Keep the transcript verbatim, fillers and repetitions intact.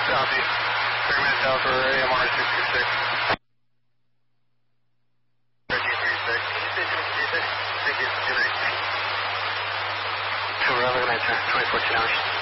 Southeast. three minutes out for A M R six two six. thirteen three six. Thank you. Good night. Two, we're on the night, twenty-four hours.